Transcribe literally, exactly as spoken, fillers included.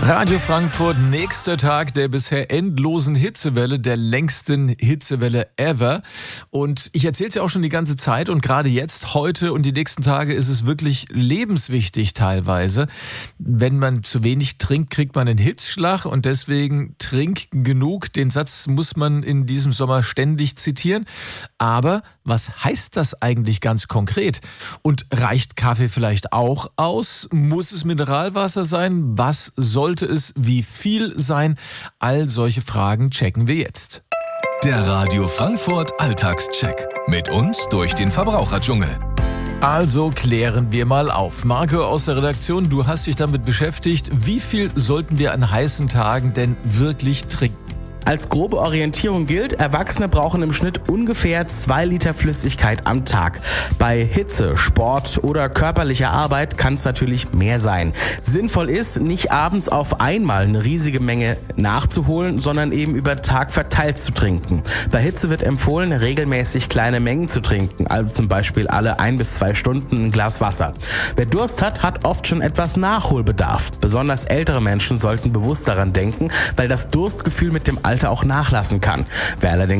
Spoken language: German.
Radio Frankfurt, nächster Tag der bisher endlosen Hitzewelle, der längsten Hitzewelle ever. Und ich erzähle es ja auch schon die ganze Zeit und gerade jetzt, heute und die nächsten Tage ist es wirklich lebenswichtig teilweise. Wenn man zu wenig trinkt, kriegt man einen Hitzschlag und deswegen trink genug. Den Satz muss man in diesem Sommer ständig zitieren. Aber was heißt das eigentlich ganz konkret? Und reicht Kaffee vielleicht auch aus? Muss es Mineralwasser sein? Was soll Sollte es wie viel sein? All solche Fragen checken wir jetzt. Der Radio Frankfurt Alltagscheck. Mit uns durch den Verbraucherdschungel. Also klären wir mal auf. Marco aus der Redaktion, du hast dich damit beschäftigt. Wie viel sollten wir an heißen Tagen denn wirklich trinken? Als grobe Orientierung gilt, Erwachsene brauchen im Schnitt ungefähr zwei Liter Flüssigkeit am Tag. Bei Hitze, Sport oder körperlicher Arbeit kann es natürlich mehr sein. Sinnvoll ist, nicht abends auf einmal eine riesige Menge nachzuholen, sondern eben über Tag verteilt zu trinken. Bei Hitze wird empfohlen, regelmäßig kleine Mengen zu trinken, also zum Beispiel alle ein bis zwei Stunden ein Glas Wasser. Wer Durst hat, hat oft schon etwas Nachholbedarf. Besonders ältere Menschen sollten bewusst daran denken, weil das Durstgefühl mit dem Alter auch nachlassen kann. Wer allerdings